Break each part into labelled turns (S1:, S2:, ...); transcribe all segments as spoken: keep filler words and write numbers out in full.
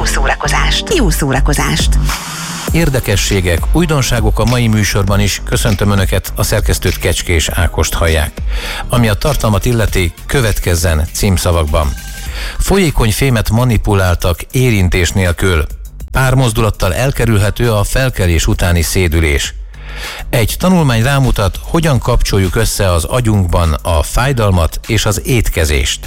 S1: Jó szórakozást! Jó szórakozást!
S2: Érdekességek, újdonságok a mai műsorban is. Köszöntöm Önöket, a szerkesztőt, Kecskés Ákost hallják. Ami a tartalmat illeti, következzen címszavakban. Folyékony fémet manipuláltak érintés nélkül. Pár mozdulattal elkerülhető a felkelés utáni szédülés. Egy tanulmány rámutat, hogyan kapcsoljuk össze az agyunkban a fájdalmat és az étkezést.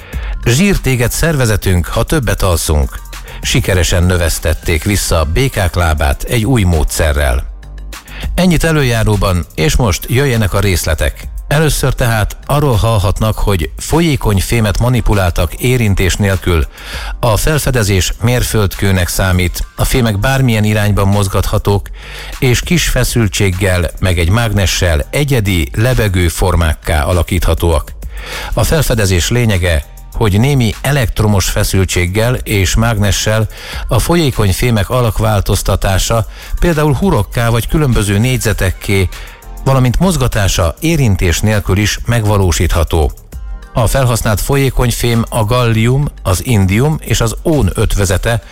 S2: Zsírt éget szervezetünk, ha többet alszunk. Sikeresen növesztették vissza a békák lábát egy új módszerrel. Ennyit előjáróban, és most jöjjenek a részletek. Először tehát arról hallhatnak, hogy folyékony fémet manipuláltak érintés nélkül. A felfedezés mérföldkőnek számít, a fémek bármilyen irányban mozgathatók, és kis feszültséggel, meg egy mágnessel egyedi, lebegő formákká alakíthatóak. A felfedezés lényege, hogy némi elektromos feszültséggel és mágnessel a folyékony fémek alakváltoztatása, például hurokká vagy különböző négyzetekké, valamint mozgatása érintés nélkül is megvalósítható. A felhasznált folyékony fém a gallium, az indium és az ón ötvözete,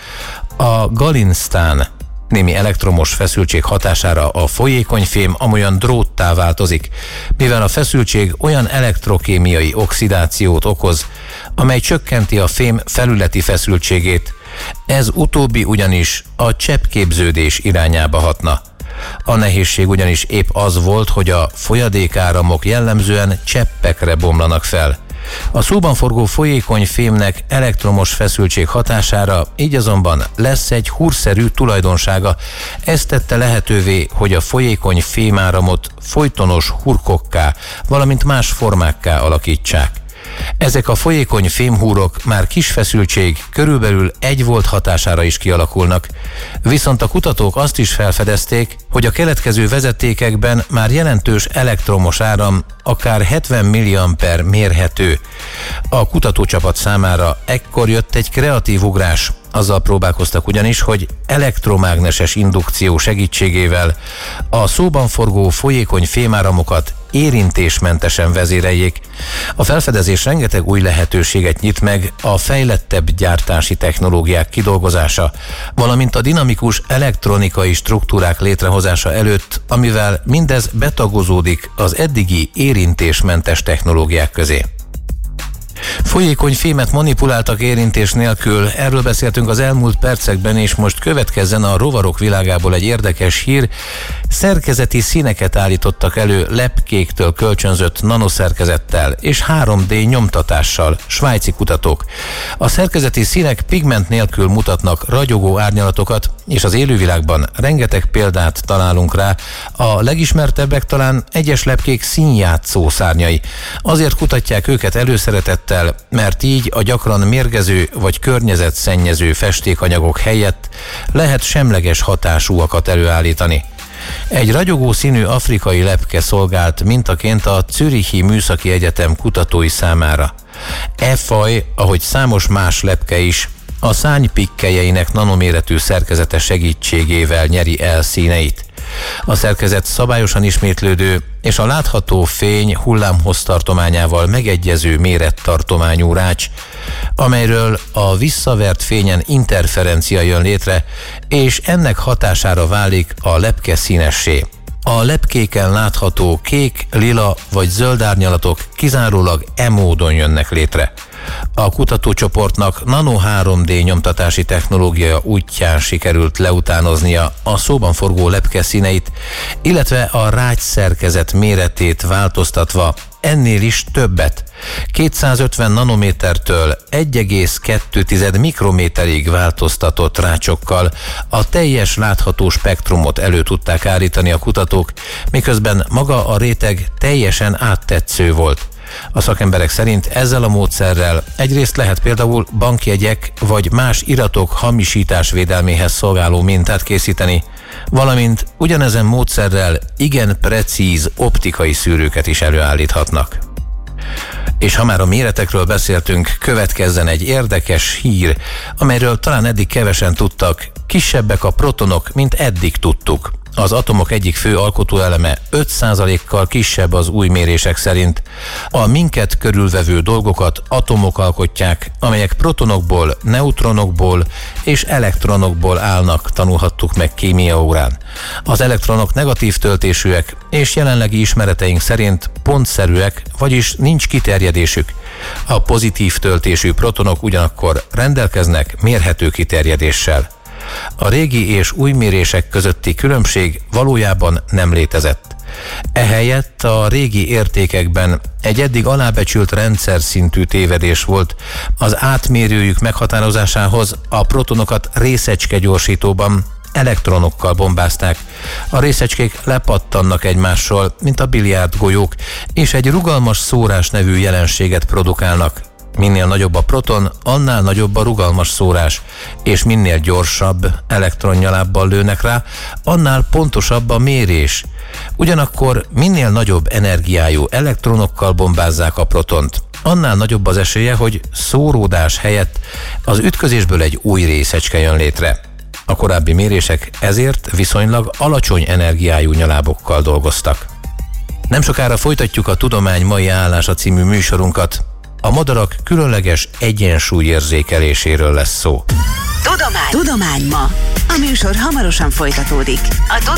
S2: a galinsztán. Némi elektromos feszültség hatására a folyékony fém amolyan dróttá változik, mivel a feszültség olyan elektrokémiai oxidációt okoz, amely csökkenti a fém felületi feszültségét. Ez utóbbi ugyanis a cseppképződés irányába hatna. A nehézség ugyanis épp az volt, hogy a folyadékáramok jellemzően cseppekre bomlanak fel. A szóban forgó folyékony fémnek elektromos feszültség hatására így azonban lesz egy húrszerű tulajdonsága. Ez tette lehetővé, hogy a folyékony fémáramot folytonos hurkokká, valamint más formákká alakítsák. Ezek a folyékony fémhúrok már kis feszültség, körülbelül egy volt hatására is kialakulnak, viszont a kutatók azt is felfedezték, hogy a keletkező vezetékekben már jelentős elektromos áram, akár hetven milliamper mérhető. A kutatócsapat számára ekkor jött egy kreatív ugrás. Azzal próbálkoztak ugyanis, hogy elektromágneses indukció segítségével a szóban forgó folyékony fémáramokat érintésmentesen vezéreljék. A felfedezés rengeteg új lehetőséget nyit meg a fejlettebb gyártási technológiák kidolgozása, valamint a dinamikus elektronikai struktúrák létrehozása előtt, amivel mindez betagozódik az eddigi érintésmentes technológiák közé. Folyékony fémet manipuláltak érintés nélkül, erről beszéltünk az elmúlt percekben, és most következzen a rovarok világából egy érdekes hír. Szerkezeti színeket állítottak elő lepkéktől kölcsönzött nanoszerkezettel és három dé nyomtatással, svájci kutatók. A szerkezeti színek pigment nélkül mutatnak ragyogó árnyalatokat, és az élővilágban rengeteg példát találunk rá. A legismertebbek talán egyes lepkék színjátszó szárnyai. Azért kutatják őket előszeretettel, mert így a gyakran mérgező vagy környezetszennyező festékanyagok helyett lehet semleges hatásúakat előállítani. Egy ragyogó színű afrikai lepke szolgált mintaként a Zürichi Műszaki Egyetem kutatói számára. E faj, ahogy számos más lepke is, a szárnypikkelyeinek nanoméretű szerkezete segítségével nyeri el színeit. A szerkezet szabályosan ismétlődő és a látható fény hullámhossztartományával megegyező mérettartományú rács, amelyről a visszavert fényen interferencia jön létre, és ennek hatására válik a lepke színessé. A lepkéken látható kék, lila vagy zöld árnyalatok kizárólag e módon jönnek létre. A kutatócsoportnak nano három dé nyomtatási technológia útján sikerült leutánoznia a szóban forgó lepke színeit, illetve a rács szerkezet méretét változtatva ennél is többet. kétszázötven nanométertől egy egész kettő mikrométerig változtatott rácsokkal a teljes látható spektrumot elő tudták állítani a kutatók, miközben maga a réteg teljesen áttetsző volt. A szakemberek szerint ezzel a módszerrel egyrészt lehet például bankjegyek vagy más iratok hamisítás védelméhez szolgáló mintát készíteni, valamint ugyanezen módszerrel igen precíz optikai szűrőket is előállíthatnak. És ha már a méretekről beszéltünk, következzen egy érdekes hír, amelyről talán eddig kevesen tudtak. Kisebbek a protonok, mint eddig tudtuk. Az atomok egyik fő alkotóeleme öt százalékkal kisebb az új mérések szerint. A minket körülvevő dolgokat atomok alkotják, amelyek protonokból, neutronokból és elektronokból állnak, tanulhattuk meg kémia órán. Az elektronok negatív töltésűek, és jelenlegi ismereteink szerint pontszerűek, vagyis nincs kiterjedésük. A pozitív töltésű protonok ugyanakkor rendelkeznek mérhető kiterjedéssel. A régi és új mérések közötti különbség valójában nem létezett. Ehelyett a régi értékekben egy eddig alábecsült rendszer szintű tévedés volt. Az átmérőjük meghatározásához a protonokat részecskegyorsítóban, elektronokkal bombázták. A részecskék lepattannak egymásról, mint a biliárdgolyók, és egy rugalmas szórás nevű jelenséget produkálnak. Minél nagyobb a proton, annál nagyobb a rugalmas szórás, és minél gyorsabb elektronnyalábbal lőnek rá, annál pontosabb a mérés. Ugyanakkor minél nagyobb energiájú elektronokkal bombázzák a protont, annál nagyobb az esélye, hogy szóródás helyett az ütközésből egy új részecske jön létre. A korábbi mérések ezért viszonylag alacsony energiájú nyalábokkal dolgoztak. Nem sokára folytatjuk a Tudomány mai állása című műsorunkat. A madarak különleges egyensúlyérzékeléséről lesz szó.
S1: Tudomány. Tudomány ma. A műsor hamarosan folytatódik. A